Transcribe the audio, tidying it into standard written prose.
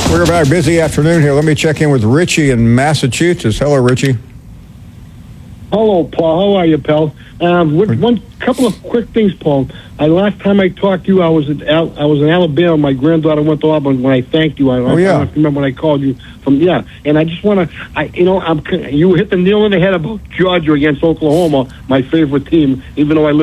We're back. Busy afternoon here. Let me check in with Richie in Massachusetts. Hello, Richie. Hello, Paul. How are you, pal? One couple of quick things, Paul. Last time I talked to you, I was in Alabama. My granddaughter went to Auburn. When I thanked you, I don't know if you remember when I called you from. Yeah, and I just want to, you hit the nail on the head about Georgia against Oklahoma, my favorite team. Even though I live